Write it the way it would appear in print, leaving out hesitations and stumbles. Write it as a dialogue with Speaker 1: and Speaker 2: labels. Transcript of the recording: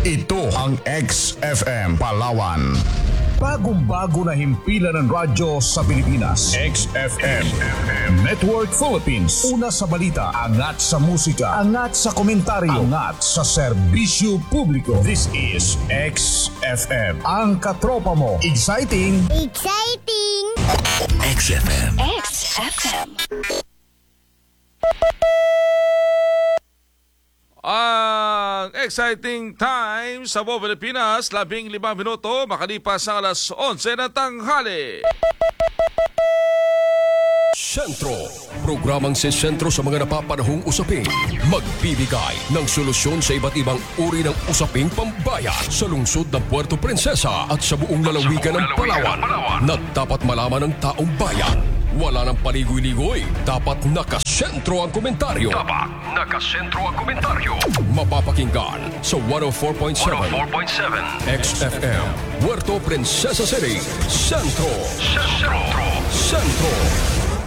Speaker 1: Ito ang XFM Palawan. Bagong-bago na himpilan ng radyo sa Pilipinas. XFM Network Philippines. Una sa balita, angat sa musika, angat sa komentaryo, angat sa serbisyo publiko. This is XFM. Ang katropa mo. Exciting!
Speaker 2: Exciting!
Speaker 3: XFM.
Speaker 2: XFM.
Speaker 4: Ang exciting time sa buong Pilipinas, 15 minuto makalipas ang alas 11 ng tanghali.
Speaker 3: Sentro, programang si Sentro sa mga napapanahong usapin. Magbibigay ng solusyon sa iba't ibang uri ng usaping pambayan sa lungsod ng Puerto Princesa at sa buong lalawigan ng Palawan na dapat malaman ng taong bayan. Wala nang paligoy-ligoy. Dapat nakasentro ang komentaryo. Mapapakinggan sa 104.7 XFM Puerto Princesa City. Sentro.